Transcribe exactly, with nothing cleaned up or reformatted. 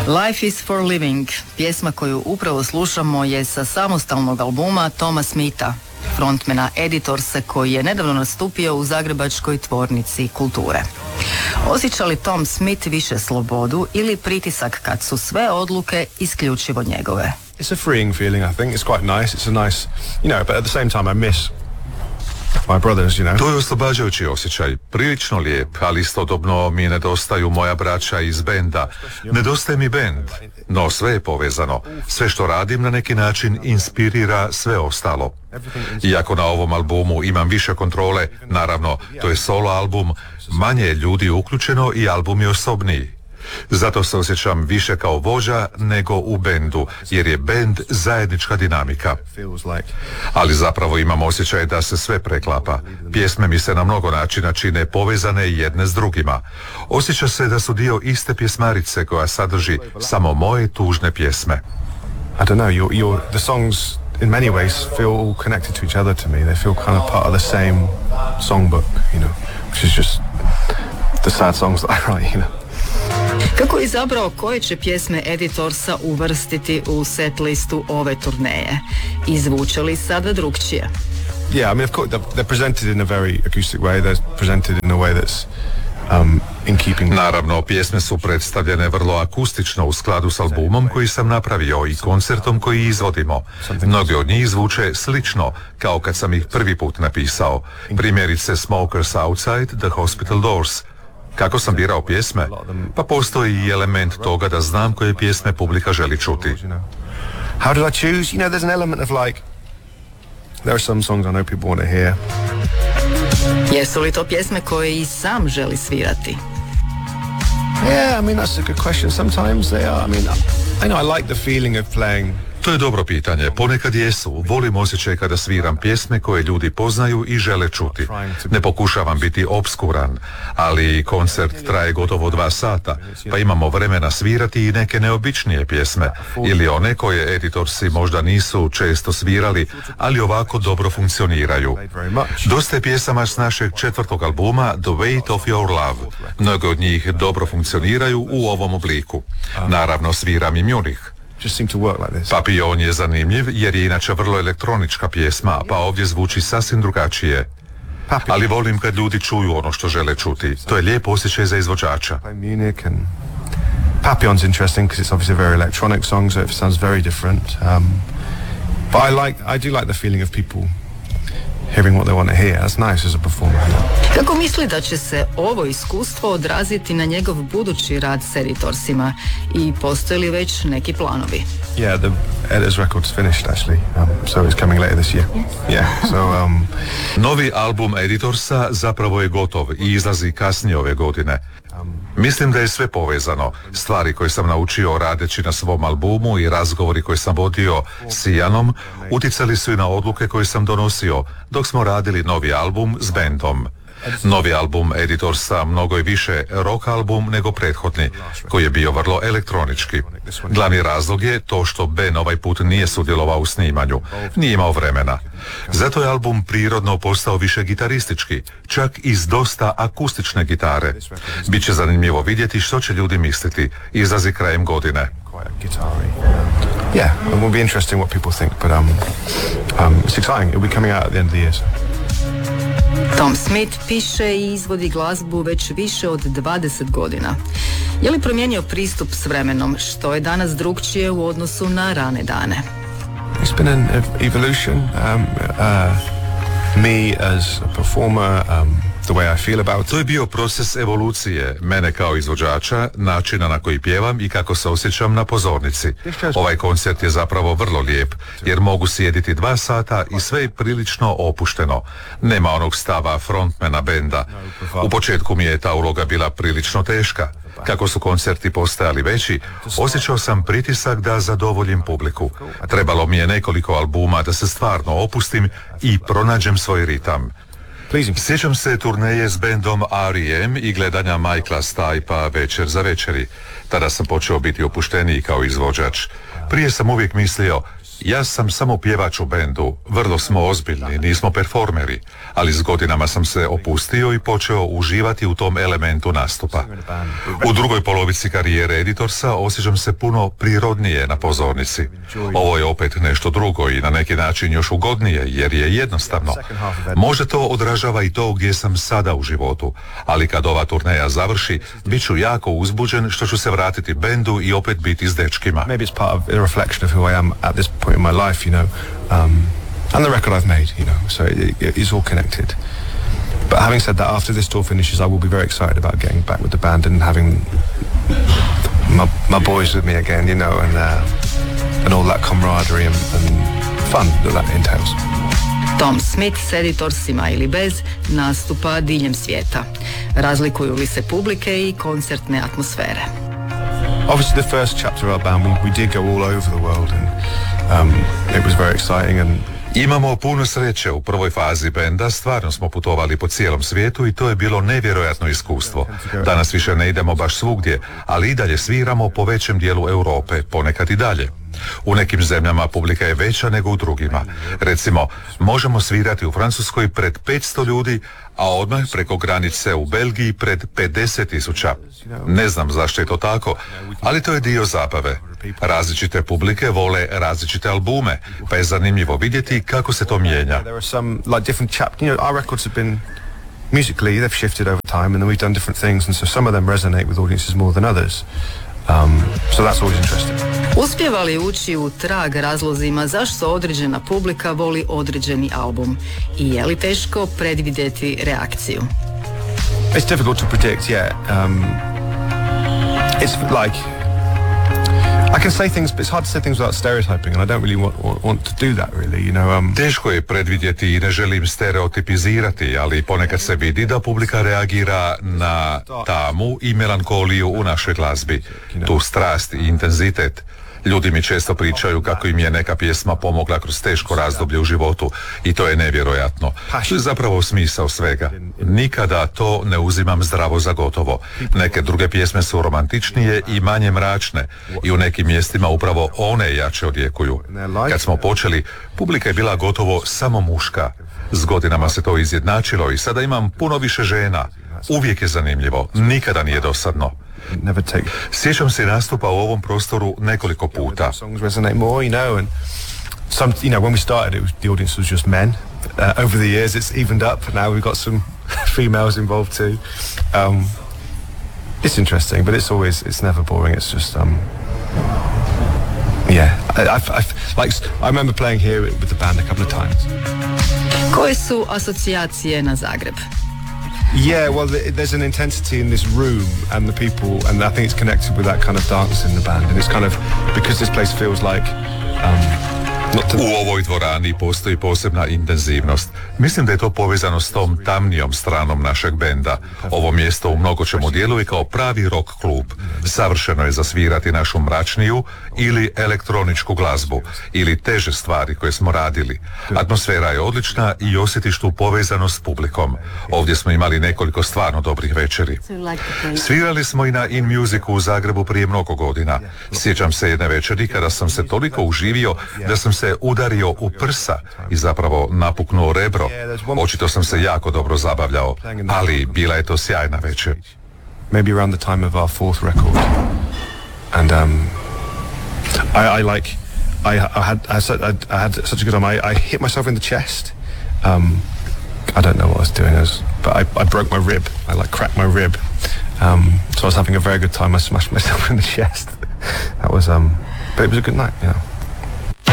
Life is for living, pjesma koju upravo slušamo je sa samostalnog albuma Toma Smitha, frontmana Editorsa, koji je nedavno nastupio u zagrebačkoj tvornici kulture. Osjeća li Tom Smith više slobodu ili pritisak kad su sve odluke isključivo njegove? It's a freeing feeling, I think. It's quite nice. It's a nice, you know, but at the same time I miss my brothers, you know. To je oslobađajući osjećaj, prilično lijep, ali istodobno mi nedostaju moja braća iz benda. Nedostaje mi bend, no sve je povezano. Sve što radim na neki način inspirira sve ostalo. Iako na ovom albumu imam više kontrole, naravno, to je solo album, manje je ljudi uključeno i album je osobniji. Zato se osjećam više kao vođa nego u bendu, jer je bend zajednička dinamika. Ali zapravo imam osjećaj da se sve preklapa. Pjesme mi se na mnogo načina čine povezane jedne s drugima. Osjeća se da su dio iste pjesmarice koja sadrži samo moje tužne pjesme. I don't know, you're, you're, the songs in many ways feel all connected to each other to me. They feel kind of part of the same songbook, you know, which is just the sad songs that I write, you know. Kako je izabrao koje će pjesme Editorsa uvrstiti u set listu ove turneje? Izvuče li sada drugčije? Yeah, I mean, of course, they're, they're presented in a very acoustic way. They're presented in a way that's um, in keeping... Naravno, pjesme su predstavljene vrlo akustično u skladu s albumom koji sam napravio i koncertom koji izvodimo. Mnogi od njih zvuče slično, kao kad sam ih prvi put napisao. Primjerice Smokers Outside, The Hospital Doors. Kako sam birao pjesme? Pa postoji i element toga da znam koje pjesme publika želi čuti. How did I choose? You know, there's an element of like, there are some songs I know people want to hear. Jesu li to pjesme koje i sam želi svirati? Yeah, I mean, that's a good question. Sometimes they are. I mean, I know I like the feeling of playing. To je dobro pitanje. Ponekad jesu. Volim osjećaj kada sviram pjesme koje ljudi poznaju i žele čuti. Ne pokušavam biti obskuran, ali koncert traje gotovo dva sata, pa imamo vremena svirati i neke neobičnije pjesme, ili one koje Editorsi možda nisu često svirali, ali ovako dobro funkcioniraju. Dosta je pjesama s našeg četvrtog albuma The Weight of Your Love. Mnogo od njih dobro funkcioniraju u ovom obliku. Naravno, sviram i Munich. Papillon je zanimljiv jer je inače vrlo elektronička pjesma, pa ovdje zvuči sasvim drugačije. Ali volim kad ljudi čuju ono što žele čuti. To je lijep osjećaj za izvođača. Papillon's interesting because it's obviously a very electronic song, so it sounds very different. Um, but I like, I do like the feeling of people hearing what they want to hear. That's nice as a performer. Kako misli da će se ovo iskustvo odraziti na njegov budući rad s Editorsima i postoje li već neki planovi? Yeah, the Editors record's finished actually, um, so it's coming later this year. Yeah, so um... Novi album Editorsa zapravo je gotov i izlazi kasnije ove godine. Mislim da je sve povezano. Stvari koje sam naučio radeći na svom albumu i razgovori koje sam vodio s Ianom uticali su i na odluke koje sam donosio dok smo radili novi album s bendom. Novi album Editorsa mnogo je više rock album nego prethodni, koji je bio vrlo elektronički. Glavni razlog je to što Ben ovaj put nije sudjelovao u snimanju, nije imao vremena. Zato je album prirodno postao više gitaristički, čak i s dosta akustične gitare. Biće zanimljivo vidjeti što će ljudi misliti. Izlazi krajem godine. Yeah, it will be interesting what people think, but um, um, it's exciting. It'll be coming out at the end of the year. Tom Smith piše i izvodi glazbu već više od dvadeset godina. Je li promijenio pristup s vremenom, što je danas drugčije u odnosu na rane dane? It's been an evolution. Um, uh, me as a performer, um, the way I feel about it. To je bio proces evolucije, mene kao izvođača, načina na koji pjevam i kako se osjećam na pozornici. Ovaj koncert je zapravo vrlo lijep, jer mogu sjediti dva sata i sve je prilično opušteno. Nema onog stava frontmana benda. U početku mi je ta uloga bila prilično teška. Kako su koncerti postajali veći, osjećao sam pritisak da zadovoljim publiku. Trebalo mi je nekoliko albuma da se stvarno opustim i pronađem svoj ritam. Sjećam se turneje s bendom R E M i gledanja Michaela Stipe'a Večer za večeri. Tada sam počeo biti opušteniji kao izvođač. Prije sam uvijek mislio, Ja sam samo pjevač u bendu, vrlo smo ozbiljni, nismo performeri, ali s godinama sam se opustio i počeo uživati u tom elementu nastupa. U drugoj polovici karijere Editorsa osjećam se puno prirodnije na pozornici. Ovo je opet nešto drugo i na neki način još ugodnije, jer je jednostavno. Možda to odražava i to gdje sam sada u životu, ali kad ova turneja završi, bit ću jako uzbuđen što ću se vratiti bendu i opet biti s dečkima. Maybe it's part of a reflection of who I am at this point in my life, you know, um, and the record I've made, you know, so it, it is all connected. But having said that, after this tour finishes, I will be very excited about getting back with the band and having my, my boys with me again, you know, and uh, and all that camaraderie and, and fun that that entails. Tom Smith s Editorsima ili bez nastupa diljem svijeta. Razlikuju li se publike i koncertne atmosfere? Obviously, the first chapter of our band, we, we did go all over the world, and um, it was very exciting. And imamo puno sreće. U prvoj fazi benda stvarno smo putovali po cijelom svijetu i to je bilo nevjerojatno iskustvo. Danas više ne idemo baš svugdje, ali i dalje sviramo po većem dijelu Europe, ponekad i dalje. U nekim zemljama publika je veća nego u drugima. Recimo, možemo svirati u Francuskoj pred petsto ljudi, a odmah preko granice u Belgiji pred pedeset tisuća. Ne znam zašto je to tako, ali to je dio zabave. Različite publike vole različite albume, pa je zanimljivo vidjeti kako se to mijenja. Musically, they've shifted over time, and then we've done different things, and so some of them resonate with audiences more than others. Um, so that's always interesting. Uspijeva li ući u trag razlozima zašto određena publika voli određeni album i je li teško predvidjeti reakciju? It's difficult to predict, yeah. Um, it's like I can say things, but it's hard to say things without stereotyping, and I don't really want, want to do that, really, you know. Um, Teško je predvidjeti i ne želim stereotipizirati, ali ponekad se vidi da publika reagira na tamu i melankoliju u našoj glazbi, tu strast i intenzitet. Ljudi mi često pričaju kako im je neka pjesma pomogla kroz teško razdoblje u životu i to je nevjerojatno. To je zapravo smisao svega. Nikada to ne uzimam zdravo za gotovo. Neke druge pjesme su romantičnije i manje mračne i u nekim mjestima upravo one jače odjekuju. Kad smo počeli, publika je bila gotovo samo muška. S godinama se to izjednačilo i sada imam puno više žena. Uvijek je zanimljivo, nikada nije dosadno. Sjećam se nastupa u ovom prostoru nekoliko puta. Some, you know, when we started, it was, the audience was just men. Uh, over the years, it's evened up. Now we've got some females involved too. Um, it's interesting, but it's always, it's never boring. It's just, um, yeah. I, I've, I've, like, I remember playing here with the band a couple of times. Koje su asocijacije na Zagreb? Yeah, well, there's an intensity in this room and the people, and I think it's connected with that kind of dance in the band. And it's kind of, because this place feels like... Um, U ovoj dvorani postoji posebna intenzivnost. Mislim da je to povezano s tom tamnijom stranom našeg benda. Ovo mjesto u mnogo čemu djeluje kao pravi rock klub. Savršeno je zasvirati našu mračniju ili elektroničku glazbu ili teže stvari koje smo radili. Atmosfera je odlična i osjetiš tu povezanost s publikom. Ovdje smo imali nekoliko stvarno dobrih večeri. Svirali smo i na In Musicu u Zagrebu prije mnogo godina. Sjećam se jedne večeri kada sam se toliko uživio da sam se udario u prsa i zapravo napuknuo rebro. Očito sam se jako dobro zabavljao, ali bila je to sjajna večer. Maybe around the time of our fourth record. And um, I, I like, I, I had, I, I had such a good time. I, I hit myself in the chest. Um, I don't know what I was doing, I was, but I, I broke my rib. I like cracked my rib. Um, so I was having a very good time. I smashed myself in the chest. That was, um, but it was a good night, you know.